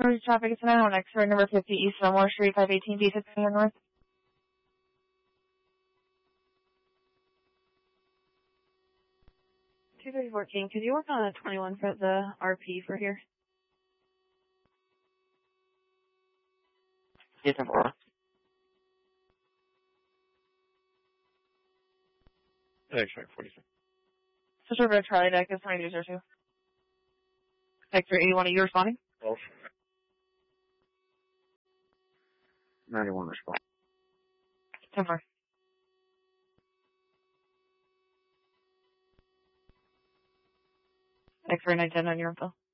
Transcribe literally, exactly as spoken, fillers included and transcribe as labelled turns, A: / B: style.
A: Emergency traffic is now on X-ray number fifty East Fillmore Street, five eighteen D six North.
B: two thirty fourteen, could you work on a twenty-one for the R P for here?
C: Yes, I'm four. X-ray forty-six.
A: Sister River Charlie Deck is twenty-two zero two. X-ray eighty-one, are you responding?
C: Both. ninety-one respond.
A: ten four. X-ray nine ten on your info.